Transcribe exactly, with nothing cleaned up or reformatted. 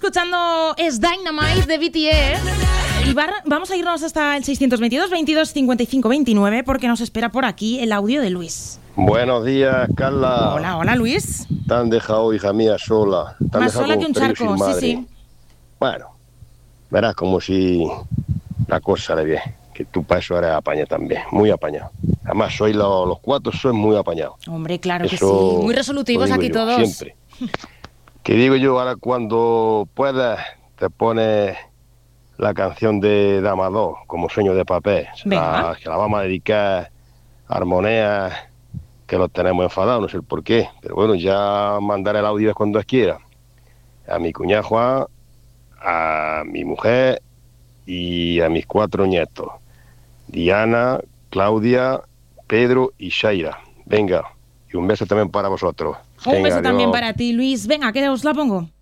escuchando Es Dynamite de B T S. Y va, vamos a irnos hasta el seiscientos veintidós, veintidós, cincuenta y cinco, veintinueve porque nos espera por aquí el audio de Luis. Buenos días, Carla. Hola, hola, Luis. Te han dejado, hija mía, sola. Te Más sola que un charco, sí, sí. Bueno, verás como si la cosa sale bien. Que tú para eso eres apañado también, muy apañado. Además, sois los, los cuatro, sois muy apañados. Hombre, claro eso que sí. Muy resolutivos aquí yo, todos. Siempre. Que digo yo, ahora cuando puedas, te pones la canción de Damador, como Sueño de Papel. La, que la vamos a dedicar a Armonea, que los tenemos enfadados, no sé el por qué. Pero bueno, ya mandaré el audio cuando quiera. A mi cuñado Juan, a mi mujer y a mis cuatro nietos. Diana, Claudia, Pedro y Shaira. Venga, y un beso también para vosotros. Un Venga, beso adiós. también para ti, Luis. Venga, que os la pongo.